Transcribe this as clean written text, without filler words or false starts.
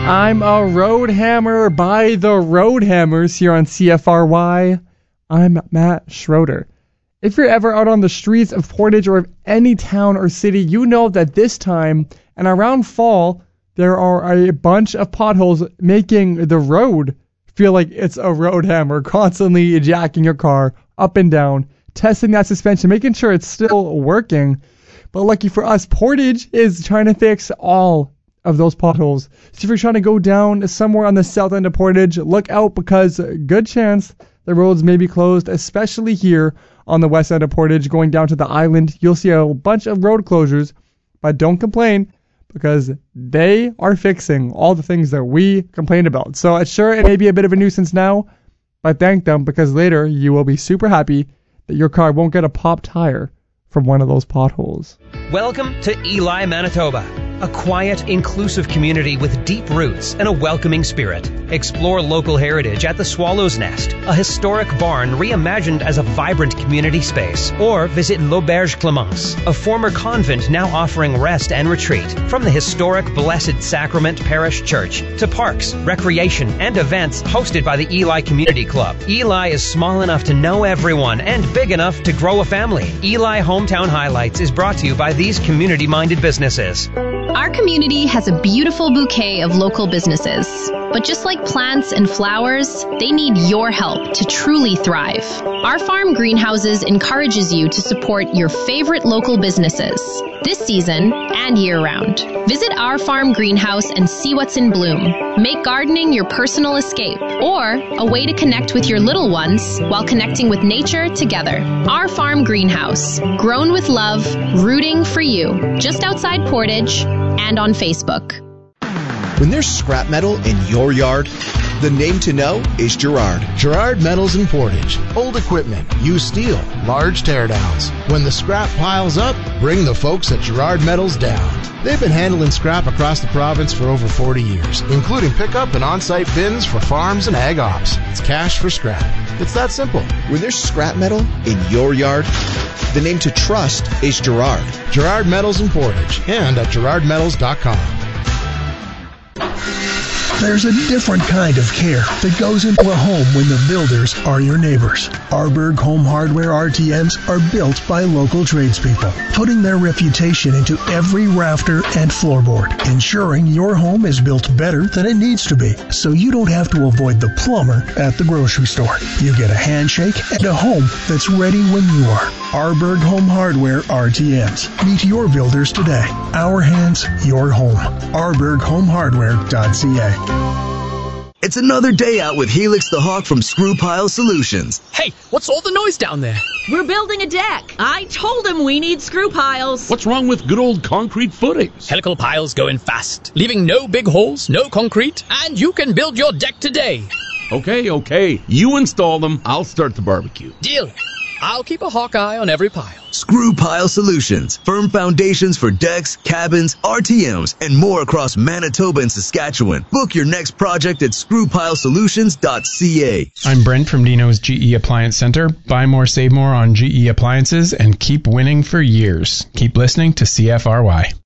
I'm a road hammer by the Road Hammers here on CFRY. I'm Matt Schroeder. If you're ever out on the streets of Portage or of any town or city, you know that this time and around fall, there are a bunch of potholes making the road feel like it's a road hammer, constantly jacking your car up and down, testing that suspension, making sure it's still working. But lucky for us, Portage is trying to fix all of those potholes. So if you're trying to go down somewhere on the south end of Portage, look out, because good chance the roads may be closed, especially here on the west end of Portage going down to the island. You'll see a bunch of road closures, but don't complain, because they are fixing all the things that we complained about. So sure, it may be a bit of a nuisance now, but thank them, because later you will be super happy that your car won't get a popped tire from one of those potholes. Welcome to Ely, Manitoba, a quiet, inclusive community with deep roots and a welcoming spirit. Explore local heritage at the Swallow's Nest, a historic barn reimagined as a vibrant community space. Or visit L'Auberge Clemence, a former convent now offering rest and retreat. From the historic Blessed Sacrament Parish Church to parks, recreation, and events hosted by the Ely Community Club. Ely is small enough to know everyone and big enough to grow a family. Ely Hometown Highlights is brought to you by these community-minded businesses. Our community has a beautiful bouquet of local businesses. But just like plants and flowers, they need your help to truly thrive. Our farm greenhouses encourages you to support your favorite local businesses this season and year-round. Visit our farm greenhouse and see what's in bloom. Make gardening your personal escape, or a way to connect with your little ones while connecting with nature together. Our farm greenhouse, grown with love, rooting for you, just outside Portage and on Facebook. When there's scrap metal in your yard, the name to know is Girard. Girard Metals in Portage. Old equipment, used steel, large teardowns. When the scrap piles up, bring the folks at Girard Metals down. They've been handling scrap across the province for over 40 years, including pickup and on-site bins for farms and ag ops. It's cash for scrap. It's that simple. When there's scrap metal in your yard, the name to trust is Girard. Girard Metals in Portage and at girardmetals.com. There's a different kind of care that goes into a home when the builders are your neighbors. Arberg Home Hardware RTMs are built by local tradespeople, putting their reputation into every rafter and floorboard, ensuring your home is built better than it needs to be, so you don't have to avoid the plumber at the grocery store. You get a handshake and a home that's ready when you are. Arberg Home Hardware RTMs. Meet your builders today. Our hands, your home. ArbergHomeHardware.ca. It's another day out with Helix the Hawk from Screw Pile Solutions. Hey, what's all the noise down there? We're building a deck. I told him we need screw piles. What's wrong with good old concrete footings? Helical piles go in fast, leaving no big holes, no concrete, and you can build your deck today. Okay. You install them, I'll start the barbecue. Deal. I'll keep a hawk eye on every pile. Screw Pile Solutions. Firm foundations for decks, cabins, RTMs, and more across Manitoba and Saskatchewan. Book your next project at screwpilesolutions.ca. I'm Brent from Dino's GE Appliance Center. Buy more, save more on GE appliances, and keep winning for years. Keep listening to CFRY.